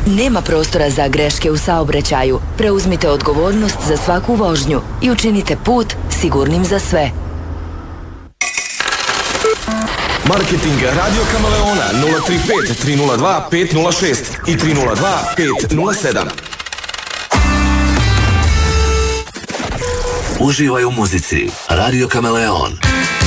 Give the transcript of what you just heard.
Nema prostora za greške u saobraćaju. Preuzmite odgovornost za svaku vožnju i učinite put sigurnim za sve. Marketing Radio Kameleona 035 302 506 i 302 507. Uživaj u muzici. Radio Kameleon.